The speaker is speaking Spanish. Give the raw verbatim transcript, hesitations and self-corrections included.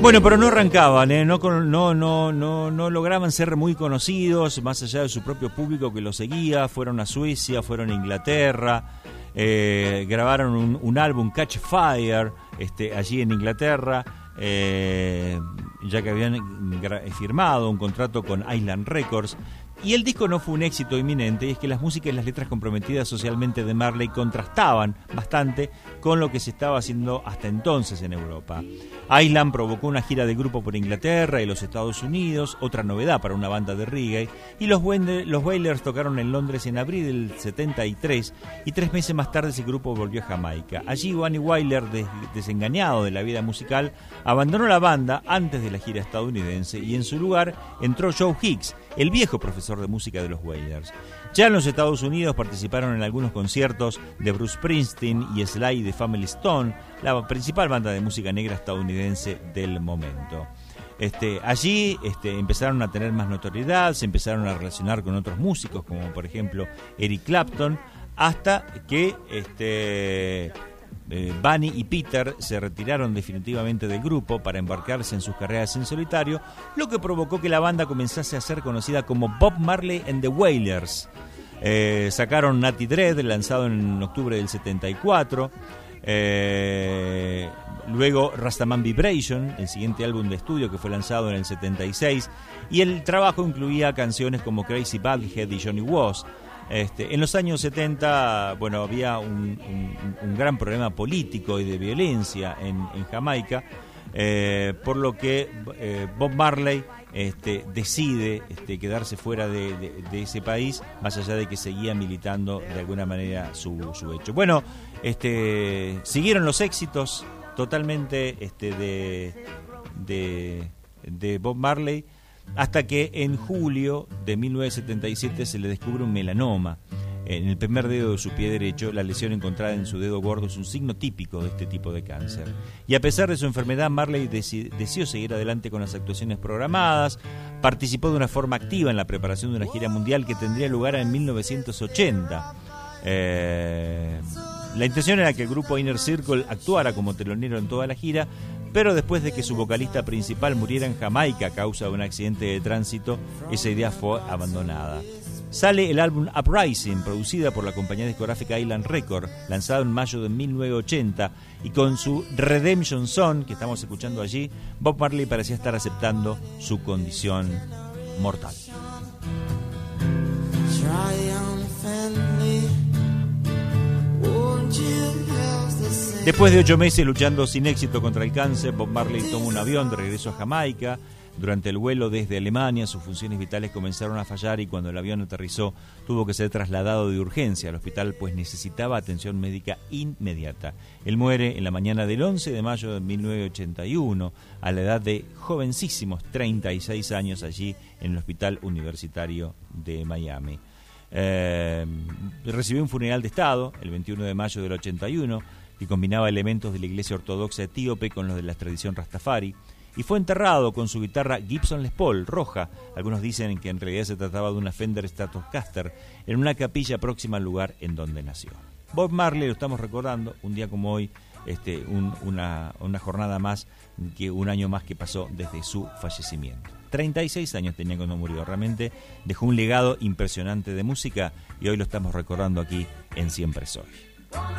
Bueno, pero no arrancaban, ¿eh? no, no, no, no, no lograban ser muy conocidos, más allá de su propio público que los seguía. Fueron a Suecia, fueron a Inglaterra, eh, grabaron un, un álbum, Catch Fire, este, allí en Inglaterra, eh, ya que habían firmado un contrato con Island Records. Y el disco no fue un éxito inminente, y es que las músicas y las letras comprometidas socialmente de Marley contrastaban bastante con lo que se estaba haciendo hasta entonces en Europa. Island provocó una gira de grupo por Inglaterra y los Estados Unidos, otra novedad para una banda de reggae, y los, Wende, los Wailers tocaron en Londres en abril del setenta y tres, y tres meses más tarde ese grupo volvió a Jamaica. Allí Bunny Wailer, des, desengañado de la vida musical, abandonó la banda antes de la gira estadounidense, y en su lugar entró Joe Hicks, el viejo profesor de música de los Wailers. Ya en los Estados Unidos participaron en algunos conciertos de Bruce Springsteen y Sly de Family Stone, la principal banda de música negra estadounidense del momento. Este, allí este, empezaron a tener más notoriedad, se empezaron a relacionar con otros músicos, como por ejemplo Eric Clapton, hasta que este, eh, Bunny y Peter se retiraron definitivamente del grupo para embarcarse en sus carreras en solitario, lo que provocó que la banda comenzase a ser conocida como Bob Marley and the Wailers. Eh, sacaron Natty Dread, lanzado en octubre del setenta y cuatro. Eh, luego Rastaman Vibration, el siguiente álbum de estudio que fue lanzado en el setenta y seis, y el trabajo incluía canciones como Crazy Badhead y Johnny Was. Este, en los años setenta, bueno, había un, un, un gran problema político y de violencia en, en Jamaica, eh, por lo que eh, Bob Marley este, decide este, quedarse fuera de, de, de ese país, más allá de que seguía militando de alguna manera su, su hecho. Bueno, este, siguieron los éxitos totalmente este, de, de, de Bob Marley, hasta que en julio de mil novecientos setenta y siete se le descubre un melanoma en el primer dedo de su pie derecho. La lesión encontrada en su dedo gordo es un signo típico de este tipo de cáncer. Y a pesar de su enfermedad, Marley deci- decidió seguir adelante con las actuaciones programadas. Participó de una forma activa en la preparación de una gira mundial que tendría lugar en mil novecientos ochenta. Eh, la intención era que el grupo Inner Circle actuara como telonero en toda la gira, pero después de que su vocalista principal muriera en Jamaica a causa de un accidente de tránsito, esa idea fue abandonada. Sale el álbum Uprising, producida por la compañía discográfica Island Records, lanzado en mayo de mil novecientos ochenta, y con su Redemption Song, que estamos escuchando allí, Bob Marley parecía estar aceptando su condición mortal. Después de ocho meses luchando sin éxito contra el cáncer, Bob Marley tomó un avión de regreso a Jamaica. Durante el vuelo desde Alemania, sus funciones vitales comenzaron a fallar, y cuando el avión aterrizó tuvo que ser trasladado de urgencia al hospital, pues necesitaba atención médica inmediata. Él muere en la mañana del once de mayo de mil novecientos ochenta y uno, a la edad de jovencísimos treinta y seis años, allí en el Hospital Universitario de Miami. Eh, recibió un funeral de Estado el veintiuno de mayo del ochenta y uno, que combinaba elementos de la iglesia ortodoxa etíope con los de la tradición Rastafari, y fue enterrado con su guitarra Gibson Les Paul roja. Algunos dicen que en realidad se trataba de una Fender Stratocaster, en una capilla próxima al lugar en donde nació. Bob Marley lo estamos recordando un día como hoy, este, un, una, una jornada más, que un año más que pasó desde su fallecimiento. treinta y seis años tenía cuando murió. Realmente dejó un legado impresionante de música, y hoy lo estamos recordando aquí en Siempre Soy.